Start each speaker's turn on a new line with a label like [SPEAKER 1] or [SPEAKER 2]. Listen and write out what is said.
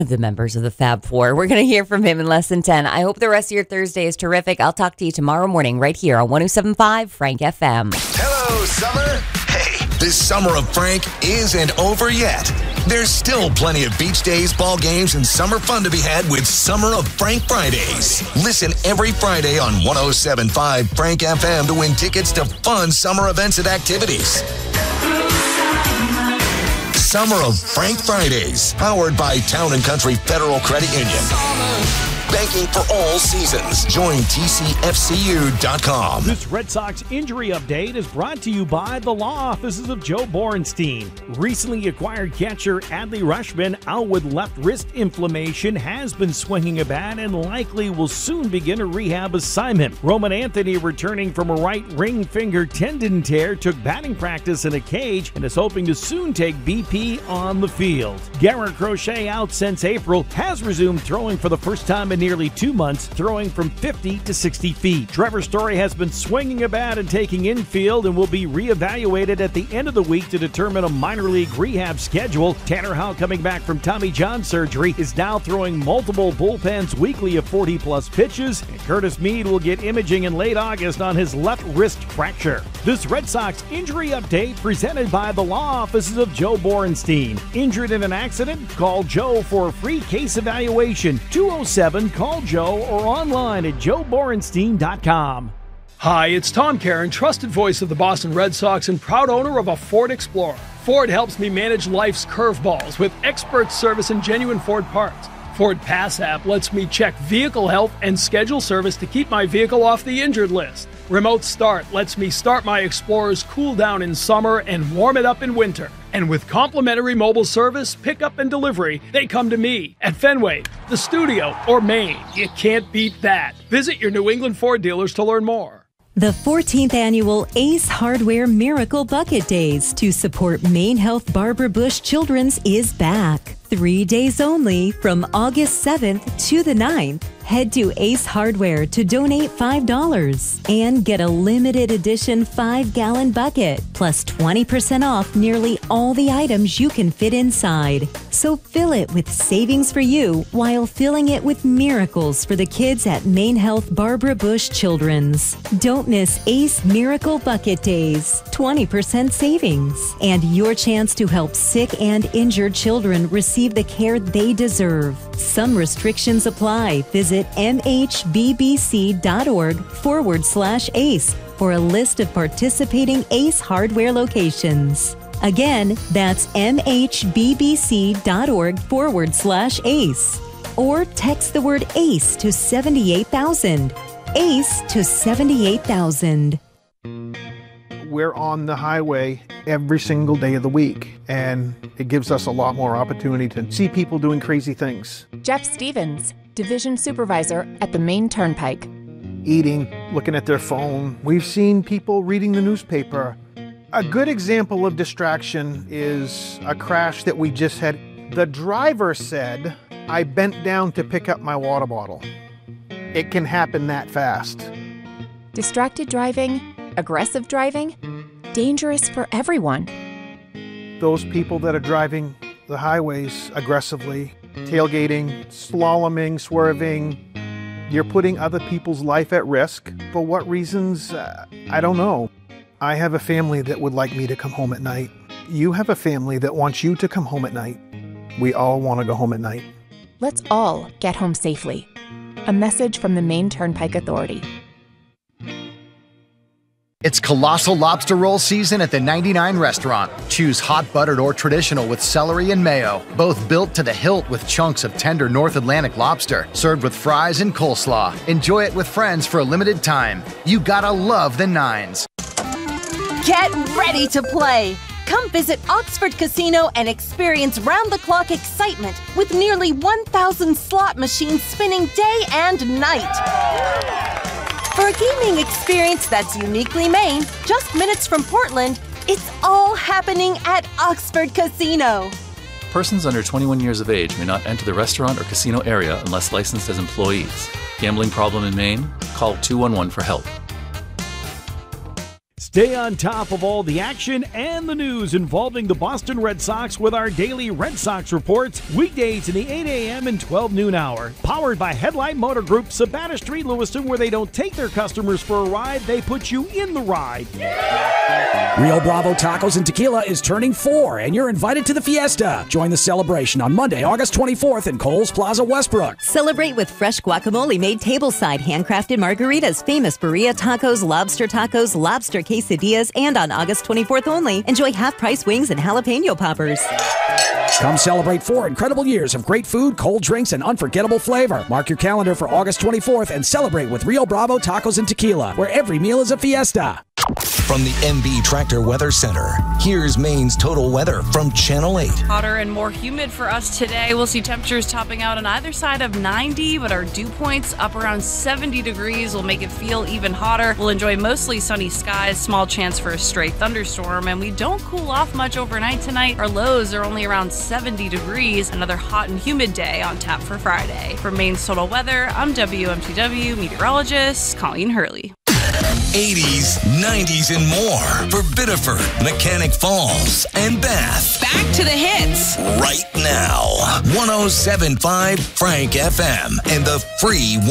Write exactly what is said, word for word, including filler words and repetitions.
[SPEAKER 1] The members of the Fab Four. We're going to hear from him in less than ten. I hope the rest of your Thursday is terrific. I'll talk to you tomorrow morning right here on one oh seven point five Frank F M.
[SPEAKER 2] Hello, summer. Hey, this summer of Frank isn't over yet. There's still plenty of beach days, ball games, and summer fun to be had with Summer of Frank Fridays. Listen every Friday on one oh seven point five Frank F M to win tickets to fun summer events and activities. Summer of Frank Fridays, powered by Town and Country Federal Credit Union. Banking for all seasons. Join T C F C U dot com.
[SPEAKER 3] This Red Sox injury update is brought to you by the law offices of Joe Borenstein. Recently acquired catcher Adley Rutschman, out with left wrist inflammation, has been swinging a bat and likely will soon begin a rehab assignment. Roman Anthony, returning from a right ring finger tendon tear, took batting practice in a cage and is hoping to soon take B P on the field. Garrett Crochet, out since April, has resumed throwing for the first time in nearly two months, throwing from fifty to sixty feet. Trevor Story has been swinging a bat and taking infield and will be reevaluated at the end of the week to determine a minor league rehab schedule. Tanner Houck, coming back from Tommy John surgery, is now throwing multiple bullpens weekly of forty plus pitches, and Curtis Mead will get imaging in late August on his left wrist fracture. This Red Sox injury update presented by the law offices of Joe Borenstein. Injured in an accident? Call Joe for a free case evaluation. two oh seven Call Joe or online at joe borenstein dot com.
[SPEAKER 4] Hi, it's Tom Caron, trusted voice of the Boston Red Sox and proud owner of a Ford Explorer. Ford helps me manage life's curveballs with expert service and genuine Ford parts. Ford Pass app lets me check vehicle health and schedule service to keep my vehicle off the injured list. Remote Start lets me start my Explorer's cool down in summer and warm it up in winter. And with complimentary mobile service, pickup and delivery, they come to me at Fenway, the studio, or Maine. You can't beat that. Visit your New England Ford dealers to learn more.
[SPEAKER 5] The fourteenth Annual Ace Hardware Miracle Bucket Days to support Maine Health Barbara Bush Children's is back. Three days only from August seventh to the ninth. Head to Ace Hardware to donate five dollars and get a limited edition five gallon bucket plus twenty percent off nearly all the items you can fit inside. So fill it with savings for you while filling it with miracles for the kids at Maine Health Barbara Bush Children's. Don't miss Ace Miracle Bucket Days. twenty percent savings and your chance to help sick and injured children receive the care they deserve. Some restrictions apply. Visit mhbbc.org forward slash ACE for a list of participating Ace Hardware locations. Again, that's mhbbc.org forward slash ACE. Or text the word ACE to seventy-eight thousand. ACE to seventy-eight thousand.
[SPEAKER 6] We're on the highway every single day of the week, and it gives us a lot more opportunity to see people doing crazy things.
[SPEAKER 7] Jeff Stevens, Division Supervisor at the Maine Turnpike.
[SPEAKER 6] Eating, looking at their phone. We've seen people reading the newspaper. A good example of distraction is a crash that we just had. The driver said, "I bent down to pick up my water bottle." It can happen that fast.
[SPEAKER 7] Distracted driving, aggressive driving, dangerous for everyone.
[SPEAKER 6] Those people that are driving the highways aggressively, tailgating, slaloming, swerving, you're putting other people's life at risk. For what reasons? Uh, I don't know. I have a family that would like me to come home at night. You have a family that wants you to come home at night. We all want to go home at night.
[SPEAKER 7] Let's all get home safely. A message from the Maine Turnpike Authority.
[SPEAKER 8] It's Colossal Lobster Roll season at the ninety-nine Restaurant. Choose hot buttered or traditional with celery and mayo, both built to the hilt with chunks of tender North Atlantic lobster, served with fries and coleslaw. Enjoy it with friends for a limited time. You gotta love the nines.
[SPEAKER 9] Get ready to play. Come visit Oxford Casino and experience round-the-clock excitement with nearly one thousand slot machines spinning day and night. For a gaming experience that's uniquely Maine, just minutes from Portland, it's all happening at Oxford Casino.
[SPEAKER 10] Persons under twenty-one years of age may not enter the restaurant or casino area unless licensed as employees. Gambling problem in Maine? Call two one one for help.
[SPEAKER 3] Stay on top of all the action and the news involving the Boston Red Sox with our daily Red Sox reports, weekdays in the eight a.m. and twelve noon hour. Powered by Headlight Motor Group, Sabata Street, Lewiston, where they don't take their customers for a ride, they put you in the ride.
[SPEAKER 11] Rio Bravo Tacos and Tequila is turning four, and you're invited to the fiesta. Join the celebration on Monday, August twenty-fourth in Kohl's Plaza, Westbrook.
[SPEAKER 5] Celebrate with fresh guacamole made tableside, handcrafted margaritas, famous burrito tacos, lobster tacos, lobster quesadillas, and on August twenty-fourth only, enjoy half-price wings and jalapeno poppers.
[SPEAKER 11] Come celebrate four incredible years of great food, cold drinks, and unforgettable flavor. Mark your calendar for August twenty-fourth and celebrate with Rio Bravo Tacos and Tequila, where every meal is a fiesta.
[SPEAKER 2] From the M B Tractor Weather Center, here's Maine's total weather from Channel eight.
[SPEAKER 12] Hotter and more humid for us today. We'll see temperatures topping out on either side of ninety, but our dew points up around seventy degrees will make it feel even hotter. We'll enjoy mostly sunny skies, small chance for a stray thunderstorm, and we don't cool off much overnight tonight. Our lows are only around seventy degrees. Another hot and humid day on tap for Friday. For Maine's total weather, I'm W M T W meteorologist Colleen Hurley.
[SPEAKER 2] eighties, nineties, and more for Biddeford, Mechanic Falls, and Bath.
[SPEAKER 13] Back to the hits.
[SPEAKER 2] Right now, one oh seven point five Frank F M and the free